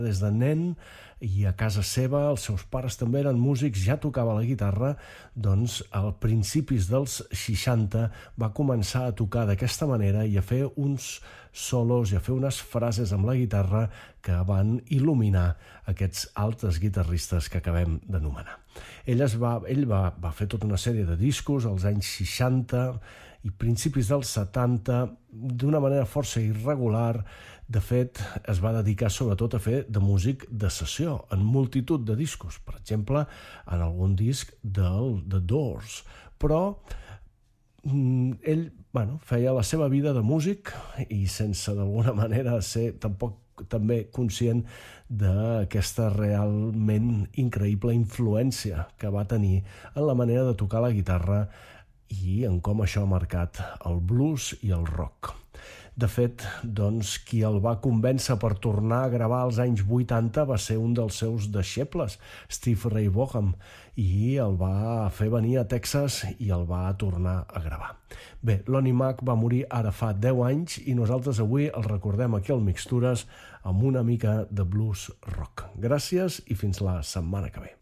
Des de nen i a casa seva, els seus pares també eren músics, ja tocava la guitarra, doncs a principis dels 60 va començar a tocar d'aquesta manera i a fer uns solos i a fer unes frases amb la guitarra que van il·luminar aquests altres guitarristes que acabem d'anomenar. Ell va fer tota una sèrie de discos als anys 60 i principis dels 70 d'una manera força irregular. De fet, es va dedicar sobretot a fer de músic de sessió en multitud de discos, per exemple, en algun disc del The Doors. Però ell feia la seva vida de músic i sense d'alguna manera ser tampoc també conscient d'aquesta realment increïble influència que va tenir en la manera de tocar la guitarra i en com això ha marcat el blues i el rock. De fet, doncs, qui el va convèncer per tornar a gravar als anys 80 va ser un dels seus deixebles, Steve Ray Vaughan, i el va fer venir a Texas i el va tornar a gravar. Bé, Lonnie Mack va morir ara fa 10 anys i nosaltres avui el recordem aquí al Mixtures amb una mica de blues rock. Gràcies i fins la setmana que ve.